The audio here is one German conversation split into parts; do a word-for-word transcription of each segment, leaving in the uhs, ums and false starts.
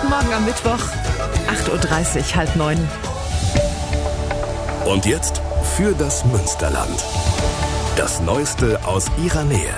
Guten Morgen am Mittwoch, acht Uhr dreißig, halb neun. Und jetzt für das Münsterland. Das Neueste aus ihrer Nähe.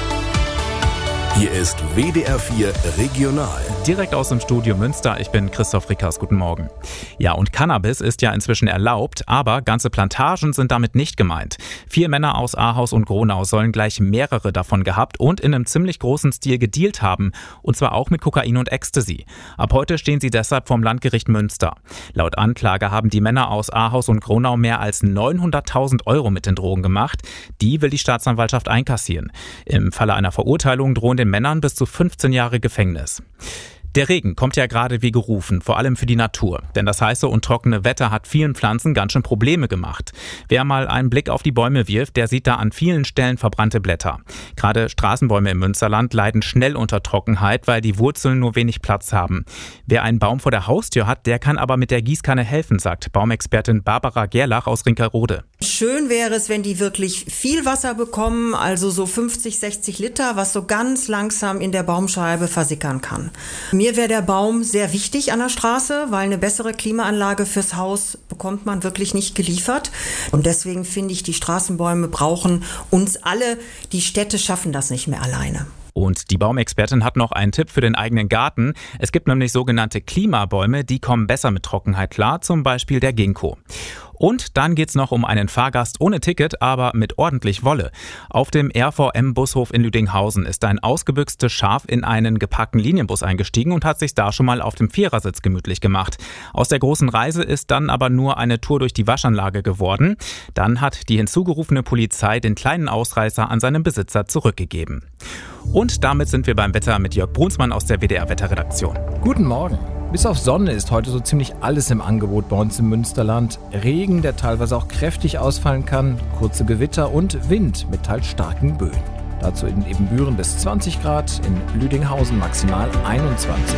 Hier ist W D R vier Regional. Direkt aus dem Studio Münster, ich bin Christoph Rickers, guten Morgen. Ja, und Cannabis ist ja inzwischen erlaubt, aber ganze Plantagen sind damit nicht gemeint. Vier Männer aus Ahaus und Gronau sollen gleich mehrere davon gehabt und in einem ziemlich großen Stil gedealt haben. Und zwar auch mit Kokain und Ecstasy. Ab heute stehen sie deshalb vorm Landgericht Münster. Laut Anklage haben die Männer aus Ahaus und Gronau mehr als neunhunderttausend Euro mit den Drogen gemacht. Die will die Staatsanwaltschaft einkassieren. Im Falle einer Verurteilung drohen den Männern bis zu fünfzehn Jahre Gefängnis. Der Regen kommt ja gerade wie gerufen, vor allem für die Natur. Denn das heiße und trockene Wetter hat vielen Pflanzen ganz schön Probleme gemacht. Wer mal einen Blick auf die Bäume wirft, der sieht da an vielen Stellen verbrannte Blätter. Gerade Straßenbäume im Münsterland leiden schnell unter Trockenheit, weil die Wurzeln nur wenig Platz haben. Wer einen Baum vor der Haustür hat, der kann aber mit der Gießkanne helfen, sagt Baumexpertin Barbara Gerlach aus Rinkerode. Schön wäre es, wenn die wirklich viel Wasser bekommen, also so fünfzig, sechzig Liter, was so ganz langsam in der Baumscheibe versickern kann. Mir wäre der Baum sehr wichtig an der Straße, weil eine bessere Klimaanlage fürs Haus bekommt man wirklich nicht geliefert. Und deswegen finde ich, die Straßenbäume brauchen uns alle. Die Städte schaffen das nicht mehr alleine. Und die Baumexpertin hat noch einen Tipp für den eigenen Garten. Es gibt nämlich sogenannte Klimabäume, die kommen besser mit Trockenheit klar, zum Beispiel der Ginkgo. Und dann geht's noch um einen Fahrgast ohne Ticket, aber mit ordentlich Wolle. Auf dem R V M-Bushof in Lüdinghausen ist ein ausgebüxtes Schaf in einen gepackten Linienbus eingestiegen und hat sich da schon mal auf dem Vierersitz gemütlich gemacht. Aus der großen Reise ist dann aber nur eine Tour durch die Waschanlage geworden. Dann hat die hinzugerufene Polizei den kleinen Ausreißer an seinen Besitzer zurückgegeben. Und damit sind wir beim Wetter mit Jörg Brunsmann aus der W D R-Wetterredaktion. Guten Morgen. Bis auf Sonne ist heute so ziemlich alles im Angebot bei uns im Münsterland. Regen, der teilweise auch kräftig ausfallen kann, kurze Gewitter und Wind mit teils starken Böen. Dazu in Ebenbüren bis zwanzig Grad, in Lüdinghausen maximal einundzwanzig.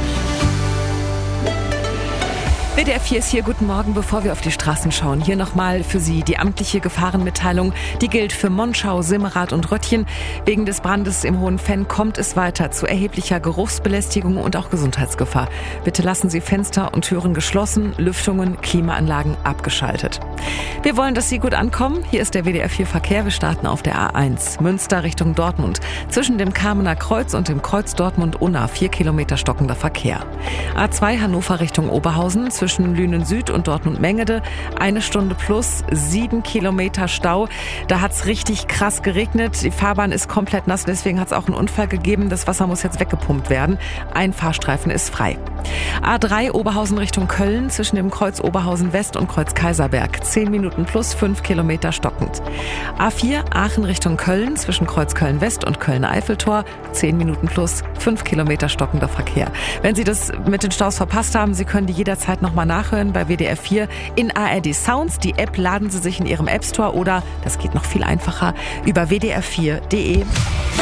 W D R vier ist hier, guten Morgen, bevor wir auf die Straßen schauen. Hier nochmal für Sie die amtliche Gefahrenmitteilung. Die gilt für Monschau, Simmerath und Röttchen. Wegen des Brandes im Hohen Fenn kommt es weiter zu erheblicher Geruchsbelästigung und auch Gesundheitsgefahr. Bitte lassen Sie Fenster und Türen geschlossen, Lüftungen, Klimaanlagen abgeschaltet. Wir wollen, dass Sie gut ankommen. Hier ist der W D R vier Verkehr. Wir starten auf der A eins. Münster Richtung Dortmund. Zwischen dem Kamener Kreuz und dem Kreuz Dortmund-Unna vier Kilometer stockender Verkehr. A zwei Hannover Richtung Oberhausen. Zwischen Lünen Süd und Dortmund-Mengede. Eine Stunde plus, sieben Kilometer Stau. Da hat's richtig krass geregnet. Die Fahrbahn ist komplett nass, deswegen hat's auch einen Unfall gegeben. Das Wasser muss jetzt weggepumpt werden. Ein Fahrstreifen ist frei. A drei Oberhausen Richtung Köln. Zwischen dem Kreuz Oberhausen West und Kreuz Kaiserberg. zehn Minuten plus, fünf Kilometer stockend. A vier Aachen Richtung Köln. Zwischen Kreuz Köln West und Kölner Eiffeltor. zehn Minuten plus, fünf Kilometer stockender Verkehr. Wenn Sie das mit den Staus verpasst haben, Sie können die jederzeit noch mal nachhören bei W D R vier in A R D Sounds. Die App laden Sie sich in Ihrem App Store oder, das geht noch viel einfacher, über w d r vier punkt d e.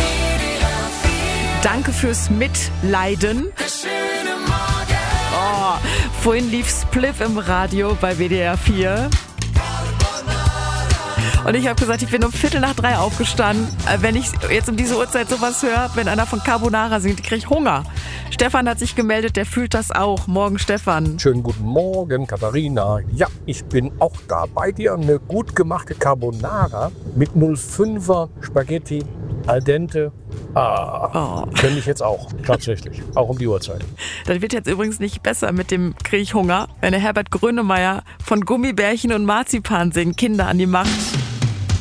Danke fürs Mitleiden. Oh, vorhin lief Spliff im Radio bei W D R vier. Und ich habe gesagt, ich bin um Viertel nach drei aufgestanden. Wenn ich jetzt um diese Uhrzeit sowas höre, wenn einer von Carbonara singt, kriege ich Hunger. Stefan hat sich gemeldet, der fühlt das auch. Morgen, Stefan. Schönen guten Morgen, Katharina. Ja, ich bin auch da bei dir. Eine gut gemachte Carbonara mit null Komma fünfer Spaghetti al dente. Ah, oh. Könnte ich jetzt auch, tatsächlich. Auch um die Uhrzeit. Das wird jetzt übrigens nicht besser mit dem Krieg Hunger, wenn der Herbert Grönemeyer von Gummibärchen und Marzipan singt. Kinder an die Macht.